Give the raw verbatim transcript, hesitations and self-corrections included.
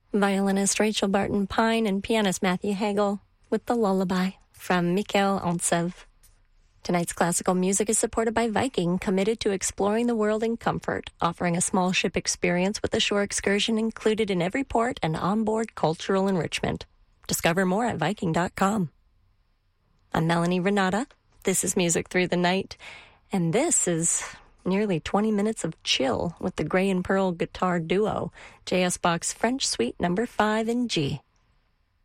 Violinist Rachel Barton Pine and pianist Matthew Hagel with The Lullaby from Mikhail Ontsev. Tonight's classical music is supported by Viking, committed to exploring the world in comfort, offering a small ship experience with a shore excursion included in every port and onboard cultural enrichment. Discover more at Viking dot com. I'm Melanie Renata. This is Music Through the Night, and this is nearly twenty minutes of chill with the Gray and Pearl guitar duo, J S Bach's French Suite number five in G.